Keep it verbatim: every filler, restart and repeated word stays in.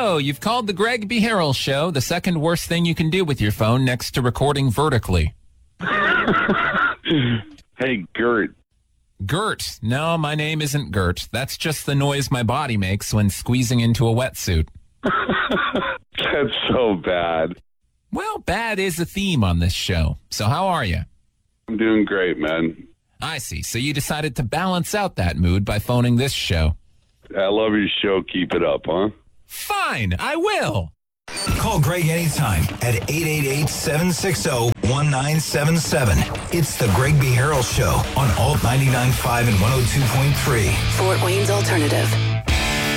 Hello, you've called the Greg B. Harrell Show, the second worst thing you can do with your phone next to recording vertically. Hey, Gert. Gert. No, my name isn't Gert. That's just the noise my body makes when squeezing into a wetsuit. That's so bad. Well, bad is a theme on this show. So how are you? I'm doing great, man. I see. So you decided to balance out that mood by phoning this show. I love your show. Keep it up, huh? Fine, I will. Call Greg anytime at eight eight eight, seven six zero, one nine seven seven. It's the Greg B. Harrell Show on Alt ninety-nine point five and one oh two point three. Fort Wayne's Alternative.